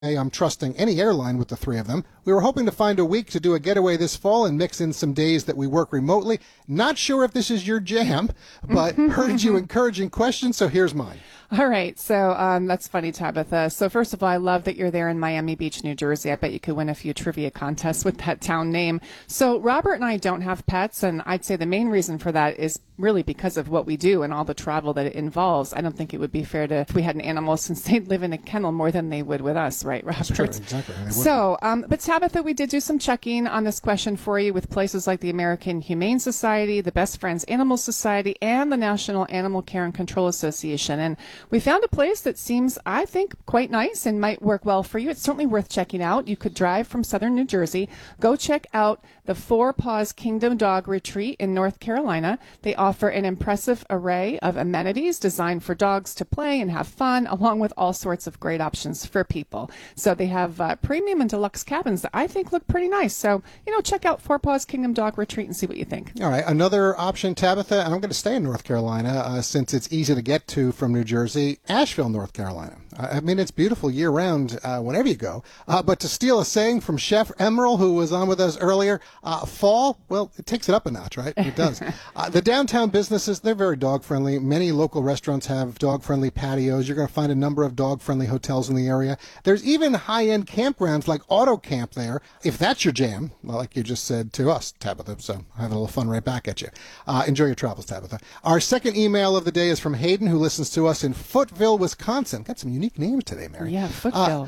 I'm trusting any airline with the three of them. We were hoping to find a week to do a getaway this fall and mix in some days that we work remotely. Not sure if this is your jam, but heard you encouraging questions, so here's mine. All right. So that's funny, Tabitha. So first of all, I love that you're there in Miami Beach, New Jersey. I bet you could win a few trivia contests with that town name. So Robert and I don't have pets, and I'd say the main reason for that is really because of what we do and all the travel that it involves. I don't think it would be fair if we had an animal, since they'd live in a kennel more than they would with us, right, Robert? That's true, exactly. So, but Tabitha, we did do some checking on this question for you with places like the American Humane Society, the Best Friends Animal Society, and the National Animal Care and Control Association. And we found a place that seems, I think, quite nice and might work well for you. It's certainly worth checking out. You could drive from southern New Jersey. Go check out the Four Paws Kingdom Dog Retreat in North Carolina. They offer an impressive array of amenities designed for dogs to play and have fun, along with all sorts of great options for people. So they have premium and deluxe cabins that I think look pretty nice. So, check out Four Paws Kingdom Dog Retreat and see what you think. All right. Another option, Tabitha, and I'm going to stay in North Carolina since it's easy to get to from New Jersey, Asheville, North Carolina. I mean, it's beautiful year-round whenever you go. But to steal a saying from Chef Emerald, who was on with us earlier, fall, well, it takes it up a notch, right? It does. The downtown businesses, they're very dog-friendly. Many local restaurants have dog-friendly patios. You're going to find a number of dog-friendly hotels in the area. There's even high-end campgrounds like Auto Camp there, if that's your jam, like you just said to us, Tabitha. So I have a little fun right back at you. Enjoy your travels, Tabitha. Our second email of the day is from Hayden, who listens to us in Footville, Wisconsin. Got some unique names today, Mary. Yeah, Footville.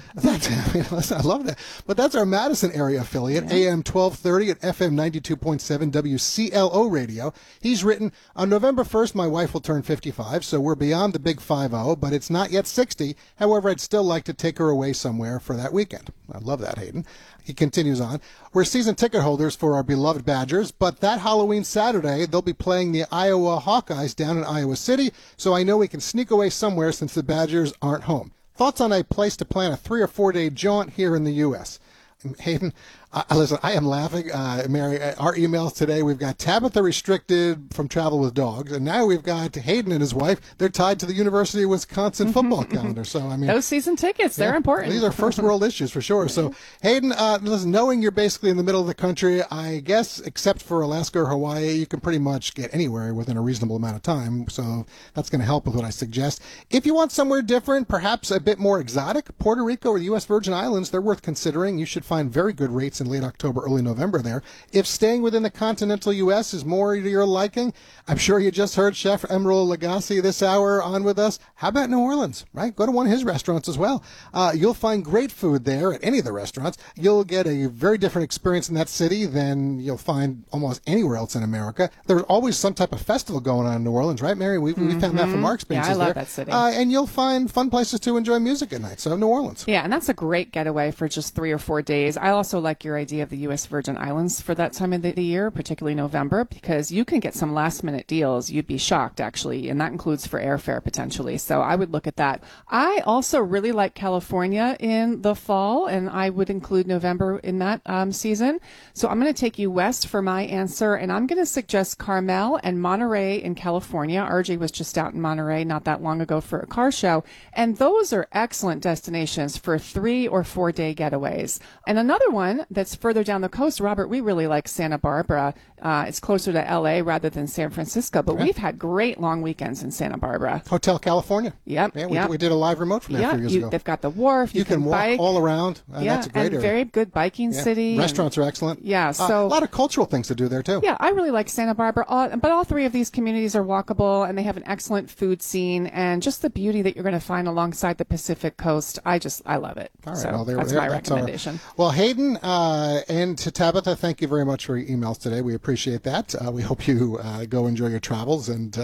I love that. But that's our Madison area affiliate, AM 1230 at FM 92.7 WCLO radio. He's written, on November 1st, my wife will turn 55, so we're beyond the big 50, but it's not yet 60. However, I'd still like to take her away somewhere for that weekend. I love that, Hayden. He continues on, we're season ticket holders for our beloved Badgers, but that Halloween Saturday, they'll be playing the Iowa Hawkeyes down in Iowa City, so I know we can sneak away somewhere since the Badgers aren't home. Thoughts on a place to plan a 3 or 4 day jaunt here in the U.S.? Hayden, listen, I am laughing. Mary, our emails today, we've got Tabitha restricted from travel with dogs, and now we've got Hayden and his wife. They're tied to the University of Wisconsin football calendar. So, I mean, those season tickets, they're important. These are first world issues for sure. So, Hayden, listen, knowing you're basically in the middle of the country, I guess, except for Alaska or Hawaii, you can pretty much get anywhere within a reasonable amount of time. So that's going to help with what I suggest. If you want somewhere different, perhaps a bit more exotic, Puerto Rico or the U.S. Virgin Islands, they're worth considering. You should find very good rates in late October, early November there. If staying within the continental U.S. is more to your liking, I'm sure you just heard Chef Emerald Lagasse this hour on with us. How about New Orleans, right? Go to one of his restaurants as well. You'll find great food there at any of the restaurants. You'll get a very different experience in that city than you'll find almost anywhere else in America. There's always some type of festival going on in New Orleans, right, Mary? We found that from our experiences there. Yeah, I love that city. And you'll find fun places to enjoy music at night. So New Orleans. Yeah, and that's a great getaway for just 3 or 4 days. I also like your idea of the U.S. Virgin Islands for that time of the year, particularly November, because you can get some last-minute deals. You'd be shocked, actually, and that includes for airfare potentially. So I would look at that. I also really like California in the fall, and I would include November in that season. So I'm going to take you west for my answer, and I'm going to suggest Carmel and Monterey in California. RJ was just out in Monterey not that long ago for a car show, and those are excellent destinations for 3 or 4 day getaways. And another one that's further down the coast, Robert, we really like Santa Barbara. It's closer to L.A. rather than San Francisco, but we've had great long weekends in Santa Barbara. Hotel California. Yep. Yeah, we did a live remote from there a few years ago. They've got the wharf. You can walk bike all around. That's a great area. Very good biking city. Restaurants are excellent. Yeah, so a lot of cultural things to do there too. Yeah, I really like Santa Barbara. But all 3 of these communities are walkable, and they have an excellent food scene, and just the beauty that you're going to find alongside the Pacific coast. I love it. All right, so that's my recommendation. Well, Hayden and to Tabitha, thank you very much for your emails today. We appreciate that. We hope you go enjoy your travels and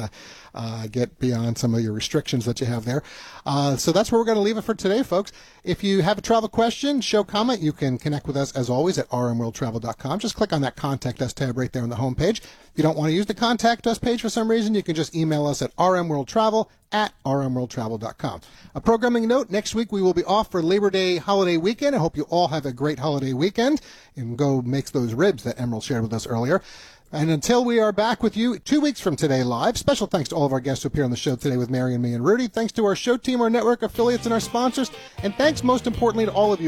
get beyond some of your restrictions that you have there. So that's where we're going to leave it for today, folks. If you have a travel question, show comment, you can connect with us as always at rmworldtravel.com. Just click on that Contact Us tab right there on the homepage. If you don't want to use the Contact Us page for some reason, you can just email us at rmworldtravel@rmworldtravel.com. A programming note, next week we will be off for Labor Day holiday weekend. I hope you all have a great holiday weekend and go make those ribs that Emerald shared with us earlier. And until we are back with you 2 weeks from today live, special thanks to all of our guests who appear on the show today with Mary and me and Rudy. Thanks to our show team, our network affiliates, and our sponsors. And thanks most importantly to all of you